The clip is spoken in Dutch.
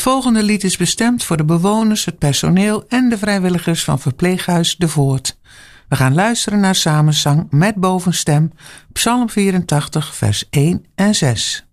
volgende lied is bestemd voor de bewoners, het personeel en de vrijwilligers van verpleeghuis De Voort. We gaan luisteren naar samenzang met bovenstem, Psalm 84, vers 1 en 6.